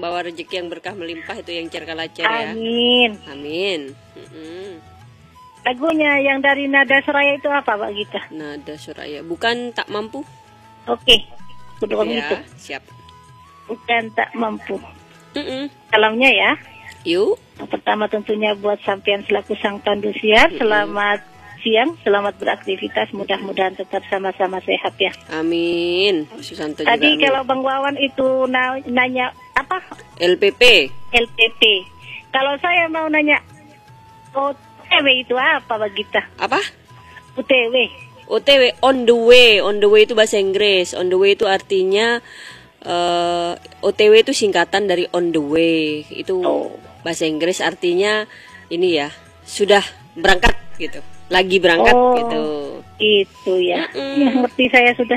membawa rezeki yang berkah melimpah itu yang cerkalacer ya. Amin. Amin. Lagunya yang dari Nada Suraya itu apa, Pak Gita? Nada Suraya, bukan tak mampu. Oke, kudu Ya, itu. siap. Bukan tak mampu. Mm-mm. Salamnya ya. Yuk. Yang pertama tentunya buat sampean selaku sang pandu siar. Selamat siang, selamat beraktivitas. Mudah-mudahan tetap sama-sama sehat ya. Amin. Susanto juga. Tadi Amin. kalau Bang Wawan itu nanya apa? LPP. LPP. Kalau saya mau nanya OTW itu apa, Bang Gita? Apa? OTW. OTW, on the way. On the way itu bahasa Inggris. On the way itu artinya OTW itu singkatan dari on the way. Itu bahasa Inggris artinya ini ya, sudah berangkat gitu. Lagi berangkat gitu. Itu ya. Ya ngerti saya sudah.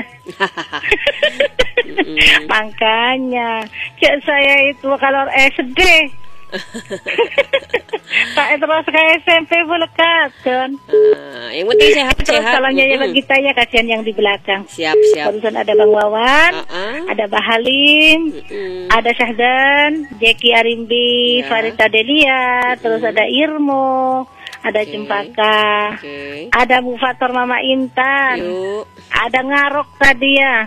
Makanya cek saya itu kalau SD tak terus kayak SMP belekat kan. Yang penting sehat. Salahnya yang kita ya, kasihan yang di belakang. Siap. Barusan ada Bang Wawan, ada Bah Halim, ada Syahdan, Jeki Arimbi, Farita Delia, terus ada Irmo, ada Cempaka, ada Bu Fator Mama Intan, ada Ngarok tadi ya.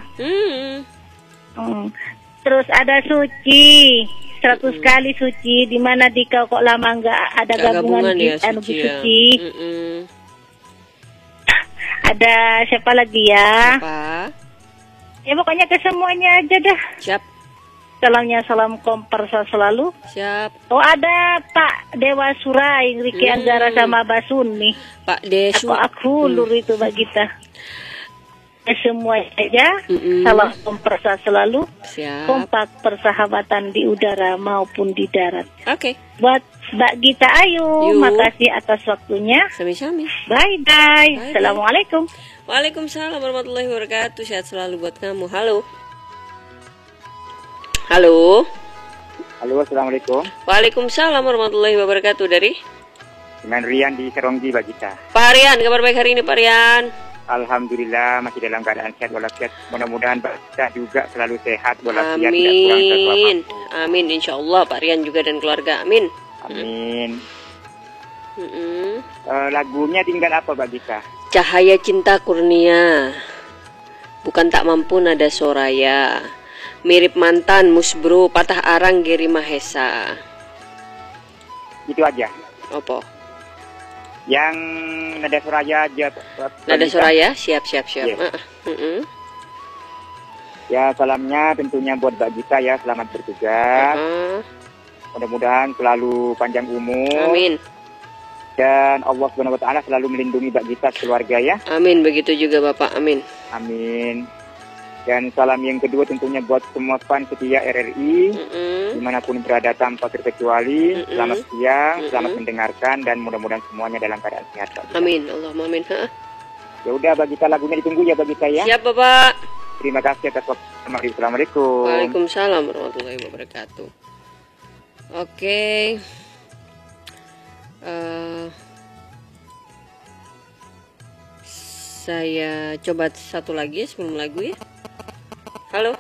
Terus ada Suci, 100 kali Suci, di mana di kau kok lama nggak ada gabungan ya, Suci. Ada siapa lagi ya? Apa? Ya pokoknya ke semuanya aja dah. Siap. Salamnya salam komparsa selalu. Siap. Oh ada Pak Dewa Surai, Riki Anggara sama Basun nih. Pak Desu. Aku lur itu Mbak Gita. Semua aja, salam komparsa selalu. Siap. Kompak persahabatan di udara maupun di darat. Oke. Buat Mbak Gita Ayu, makasih atas waktunya. Sami-sami. Bye-bye. Assalamualaikum. Waalaikumsalam warahmatullahi wabarakatuh. Sehat selalu buat kamu. Halo. Halo. Halo, assalamualaikum. Waalaikumsalam warahmatullahi wabarakatuh. Dari? Dengan Rian di Seronggi, Mbak Gita. Pak Rian, kabar baik hari ini Pak Rian? Alhamdulillah masih dalam keadaan sehat walafiat. Mudah-mudahan Mbak Gita juga selalu sehat walafiat, tidak kurang sesuatu. Amin, insya Allah Pak Rian juga dan keluarga. Amin. Amin. Lagunya tinggal apa Mbak Gita? Cahaya Cinta Kurnia. Bukan tak mampu Nada Soraya. Mirip mantan Musbro, Patah Arang Geri Mahesa. Itu aja. Apa? Yang Nada Soraya aja. Nada Soraya, siap. Yes. Ya, salamnya tentunya buat Mbak Gita ya, selamat bertugas. Mudah-mudahan selalu panjang umur. Amin. Dan Allah Subhanahu wa taala selalu melindungi Mbak Gita keluarga ya. Amin, begitu juga Bapak. Amin. Amin. Dan salam yang kedua tentunya buat semua fan setia RRI dimanapun berada tanpa terkecuali. Selamat siang, selamat mendengarkan dan mudah-mudahan semuanya dalam keadaan sehat. Amin, Allahumma amin. Ya udah Mbak Gita, lagunya ditunggu ya Mbak Gita ya. Siap Bapak. Terima kasih atas waktu. Assalamualaikum. Waalaikumsalam warahmatullahi wabarakatuh. Oke. Saya coba satu lagi sebelum lagu ya. Halo.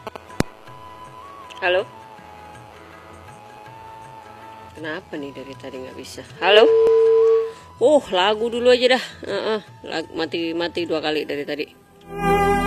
Kenapa nih dari tadi nggak bisa? Halo. Lagu dulu aja dah. Mati 2 kali dari tadi.